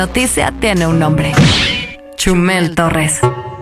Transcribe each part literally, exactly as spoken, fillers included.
Noticia tiene un nombre: Chumel Torres.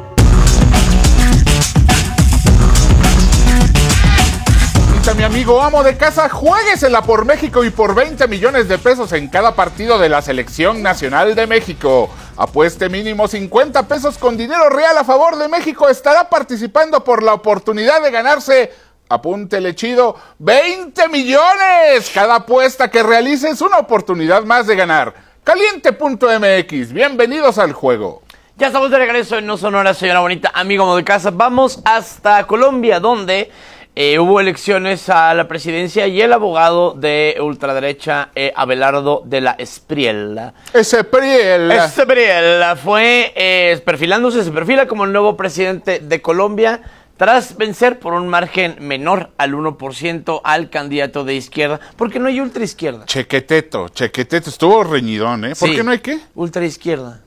Mi amigo amo de casa, juéguesela por México y por veinte millones de pesos en cada partido de la Selección Nacional de México. Apueste mínimo cincuenta pesos con dinero real a favor de México. Estará participando por la oportunidad de ganarse, apúntele chido, veinte millones. Cada apuesta que realices es una oportunidad más de ganar. Caliente punto M X, bienvenidos al juego. Ya estamos de regreso en No Sonora, señora bonita, amigo amo de casa. Vamos hasta Colombia, donde Eh, hubo elecciones a la presidencia y el abogado de ultraderecha, eh, Abelardo de la Espriella. Espriella. Espriella fue eh, perfilándose, se perfila como el nuevo presidente de Colombia tras vencer por un margen menor al uno por ciento al candidato de izquierda, porque no hay ultraizquierda. Chequeteto, chequeteto, estuvo reñidón, ¿eh? ¿Por Sí, qué no hay qué? Ultraizquierda.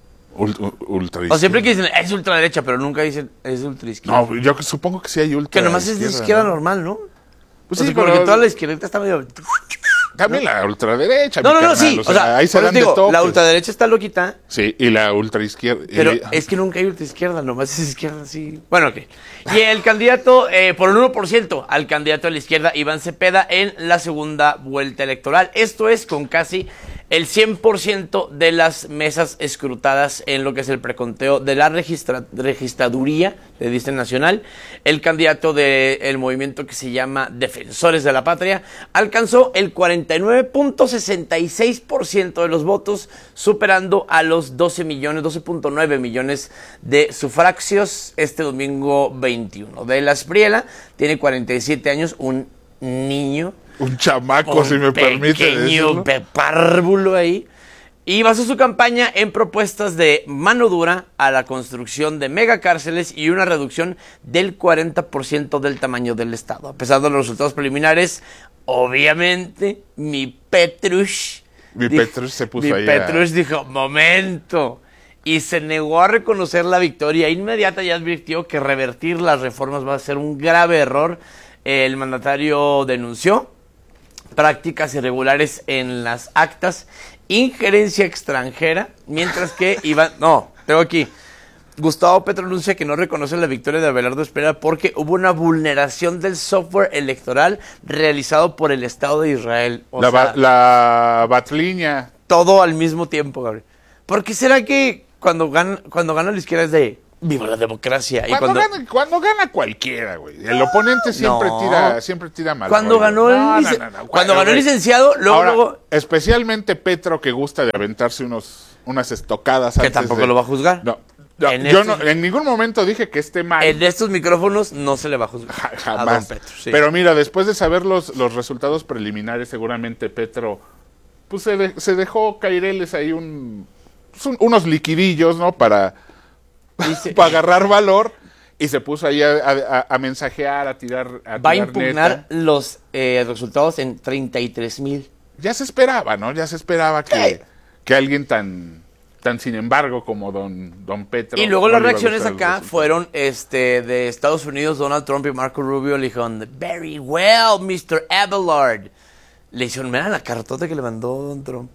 Ult- ultra O siempre que dicen es ultraderecha, pero nunca dicen es ultraizquierda. No, yo supongo que sí hay ultra. Que nomás es de izquierda, ¿no? Normal, ¿no? Pues O sí, sea, como pero que toda la izquierda está medio... también la ultraderecha. No, mi no, no, carnal, sí. o O sea, sea, ahí se por dan eso de digo, toques. la ultraderecha está loquita, Sí, y la ultraizquierda. pero y- es que nunca hay ultraizquierda, nomás es izquierda, sí. Bueno, ok. Y el candidato, eh, por el uno por ciento al candidato de la izquierda, Iván Cepeda, en la segunda vuelta electoral. Esto es con casi el cien por ciento de las mesas escrutadas en lo que es el preconteo de la registra- registraduría de Distrito Nacional. El candidato del movimiento que se llama Defensores de la Patria alcanzó el cuarenta y nueve punto sesenta y seis por ciento de los votos, superando a los doce millones, doce punto nueve millones de sufragios este domingo veintiuno. De la Espriella tiene cuarenta y siete años, un niño. Un chamaco, Un si me permite pequeño decirlo. pe- párvulo ahí. Y basó su campaña en propuestas de mano dura a la construcción de megacárceles y una reducción del cuarenta por ciento del tamaño del Estado. A pesar de los resultados preliminares, obviamente, mi Petrush... Mi dijo- Petrush se puso mi ahí a- Petrush dijo, momento... Y se negó a reconocer la victoria inmediata y advirtió que revertir las reformas va a ser un grave error. El mandatario denunció prácticas irregulares en las actas, injerencia extranjera, mientras que Iván... No, tengo aquí. Gustavo Petro anuncia que no reconoce la victoria de Abelardo Espriella porque hubo una vulneración del software electoral realizado por el Estado de Israel. O La, sea, ba- la batliña. todo al mismo tiempo, Gabriel. ¿Por qué será que cuando gana, cuando gana la izquierda es de viva la democracia? Y Cuando, cuando, gana, cuando gana cualquiera, güey. El oponente siempre No. tira, siempre tira mal. cuando rollo. ganó el, No, lic- no, no, no. cuando ganó el Güey. licenciado, luego, Ahora, luego especialmente Petro, que gusta de aventarse unos, unas estocadas. que antes tampoco de- lo va a juzgar. No, no, En yo estos- no, en ningún momento dije que esté mal. En estos micrófonos no se le va a juzgar Ja- a don Jamás. Petro. Sí. Pero mira, después de saber los, los resultados preliminares, seguramente Petro pues se, de- se dejó caereles ahí un, pues, un- unos liquidillos, ¿no? Para, Dice- para agarrar valor y se puso ahí a, a- a mensajear, a tirar, a va a tirar impugnar neta. los eh, resultados en treinta y tres mil. Ya se esperaba, ¿no? Ya se esperaba que, Sí. que alguien tan, tan sin embargo como don, don Petro. Y luego no las le iba a reacciones gustar el acá resultado. fueron este de Estados Unidos. Donald Trump y Marco Rubio le dijeron, very well, mister Abelard. Le hicieron, mira la cartota que le mandó Don Trump.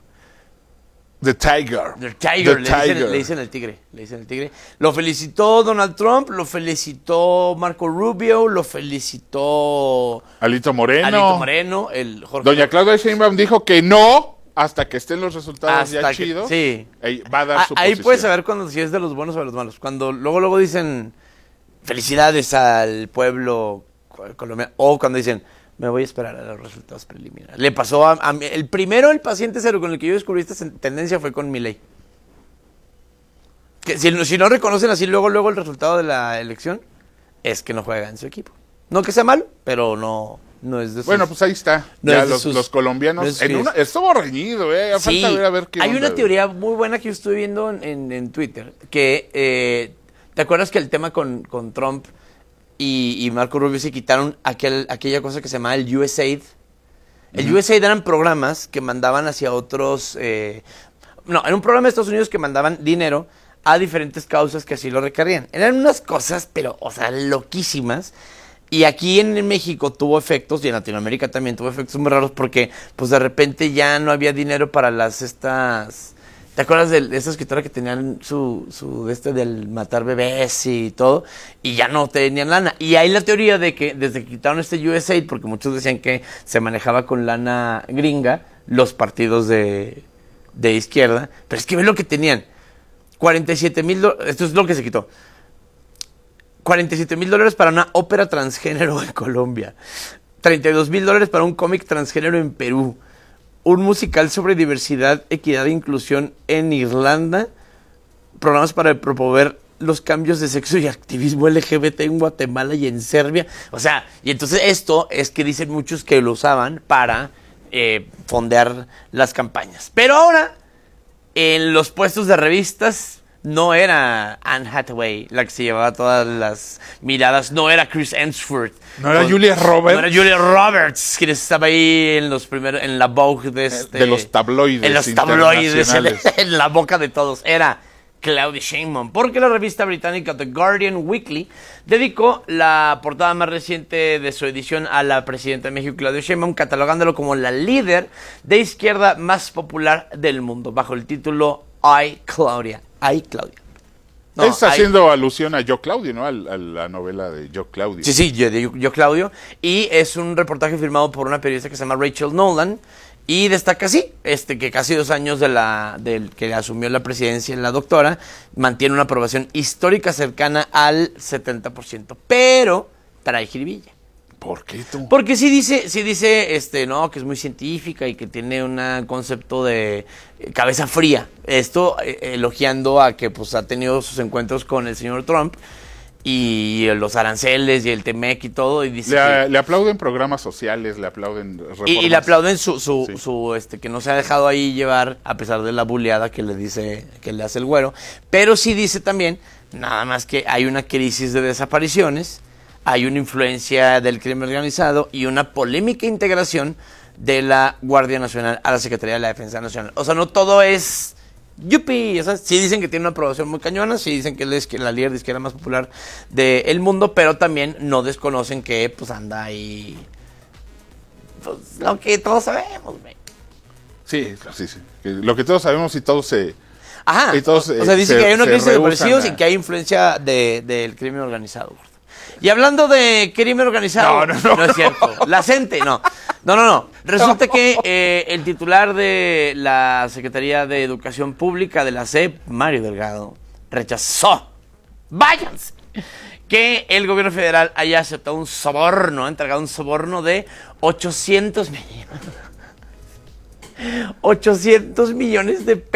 The Tiger. The Tiger, The le, Dicen, Tiger. le dicen el tigre, le dicen el tigre. Lo felicitó Donald Trump, lo felicitó Marco Rubio, lo felicitó Alito Moreno. Alito Moreno, el Jorge. Doña Claudia Sheinbaum dijo que no hasta que estén los resultados ya Hasta que- chidos. sí. Ahí va a dar Ah, su ahí posición. puedes saber cuando si es de los buenos o de los malos. Cuando luego luego dicen felicidades al pueblo co- colombiano o cuando dicen me voy a esperar a los resultados preliminares. Le pasó a, a mí- el primero el paciente cero con el que yo descubrí esta sen- tendencia fue con Milei. Que si, no- si no reconocen así luego luego el resultado de la elección es que no juega en su equipo. No que sea malo, pero no no es de sus... Bueno, pues ahí está. No ya es de los, sus- los colombianos. no es en sus- una, estuvo reñido, ¿eh? A Sí, falta ver a ver qué hay onda, una güey. teoría muy buena que yo estuve viendo en, en- en Twitter, que eh, ¿te acuerdas que el tema con, con Trump y, y Marco Rubio se quitaron aquel, aquella cosa que se llamaba el U S A I D? El U S A I D eran programas que mandaban hacia otros... eh, no, era un programa de Estados Unidos que mandaban dinero a diferentes causas que así lo requerían. Eran unas cosas, pero, o sea, loquísimas. Y aquí en México tuvo efectos, y en Latinoamérica también tuvo efectos muy raros porque, pues, de repente ya no había dinero para las estas ¿Te acuerdas de, de esa escritora que tenían su, su este del matar bebés y todo? Y ya no tenían lana. Y hay la teoría de que desde que quitaron este U S A I D, porque muchos decían que se manejaba con lana gringa, los partidos de, de izquierda. Pero es que ve lo que tenían. cuarenta y siete mil dólares, esto es lo que se quitó. cuarenta y siete mil dólares para una ópera transgénero en Colombia. treinta y dos mil dólares para un cómic transgénero en Perú. Un musical sobre diversidad, equidad e inclusión en Irlanda. Programas para promover los cambios de sexo y activismo L G B T en Guatemala y en Serbia. O sea, y entonces esto es que dicen muchos que lo usaban para eh, fondear las campañas. Pero ahora, en los puestos de revistas, no era Anne Hathaway la que se llevaba todas las miradas, no era Chris Hemsworth. ¿No era Julia Roberts? No era Julia Roberts, quien estaba ahí en los primeros, en la Vogue de este... De los tabloides En los tabloides, en, internacionales. en la boca de todos. Era Claudia Sheinbaum, porque la revista británica The Guardian Weekly dedicó la portada más reciente de su edición a la presidenta de México, Claudia Sheinbaum, catalogándolo como la líder de izquierda más popular del mundo, bajo el título I, Claudia. I, Claudia. No, es I... haciendo alusión a Yo Claudio, ¿no? A, a la novela de Yo Claudio. Sí, sí, yo, yo, yo Claudio. Y es un reportaje firmado por una periodista que se llama Rachel Nolan. Y destaca así, este, que casi dos años de la, del que asumió la presidencia la doctora, mantiene una aprobación histórica cercana al setenta por ciento. Pero trae jiribilla. ¿Por qué tú? Porque sí dice, sí dice, este, no, que es muy científica y que tiene un concepto de cabeza fría. Esto eh, elogiando a que pues ha tenido sus encuentros con el señor Trump y los aranceles y el Temec y todo. Y dice le, que, le aplauden programas sociales, le aplauden reformas. Y, y le aplauden su, su, Sí. su, este, que no se ha dejado ahí llevar a pesar de la buleada que le dice, que le hace el güero. Pero sí dice también, nada más que hay una crisis de desapariciones, hay una influencia del crimen organizado y una polémica integración de la Guardia Nacional a la Secretaría de la Defensa Nacional. O sea, no todo es yupi. O sea, sí dicen que tiene una aprobación muy cañona, sí dicen que él es la líder de izquierda más popular del mundo, pero también no desconocen que pues anda ahí pues, lo que todos sabemos, güey. Sí, sí, sí. Que lo que todos sabemos y todos se... Ajá, y todos, o, o sea, dicen se- que hay una se crisis de rehúsan desaparecidos a- y que hay influencia de, del crimen organizado, gordo. Y hablando de crimen organizado, No, no, no. es cierto, la gente, no, no, no, no, resulta que eh, el titular de la Secretaría de Educación Pública de la S E P, Mario Delgado, rechazó, váyanse, que el gobierno federal haya aceptado un soborno, ha entregado un soborno de ochocientos millones, ochocientos millones de pesos.